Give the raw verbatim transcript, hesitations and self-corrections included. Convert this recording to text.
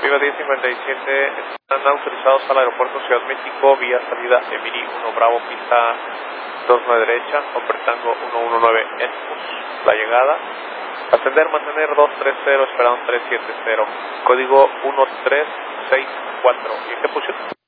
Viva diez cincuenta y siete, están autorizados al aeropuerto Ciudad México, vía salida Emiri uno Bravo, pista dos nueve derecha, Tango uno uno nueve en la llegada. Ascender, mantener dos tres cero, esperado tres siete cero, código uno tres seis cuatro. ¿Y en qué posición?